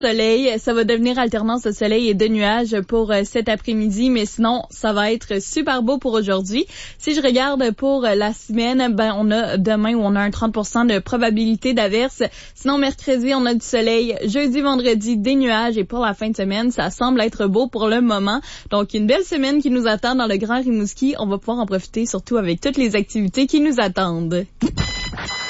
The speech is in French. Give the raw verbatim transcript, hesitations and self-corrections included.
Soleil, ça va devenir alternance de soleil et de nuages pour euh, cet après-midi, mais sinon, ça va être super beau pour aujourd'hui. Si je regarde pour euh, la semaine, ben on a demain où on a un trente pour cent de probabilité d'averse. Sinon, mercredi, on a du soleil. Jeudi, vendredi, des nuages. Et pour la fin de semaine, ça semble être beau pour le moment. Donc, une belle semaine qui nous attend dans le Grand Rimouski. On va pouvoir en profiter, surtout avec toutes les activités qui nous attendent.